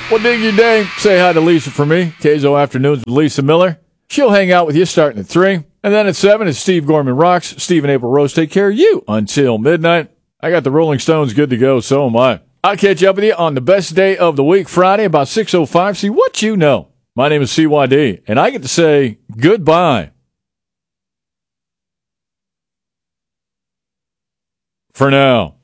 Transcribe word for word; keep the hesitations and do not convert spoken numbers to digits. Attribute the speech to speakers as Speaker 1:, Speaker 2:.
Speaker 1: Well, dig your day. Say hi to Lisa for me. K-Z O Afternoons with Lisa Miller. She'll hang out with you starting at three. And then at seven, it's Steve Gorman Rocks. Steve and April Rose take care of you until midnight. I got the Rolling Stones good to go, so am I. I'll catch up with you on the best day of the week, Friday, about six oh five. See what you know. My name is C Y D, and I get to say goodbye for now.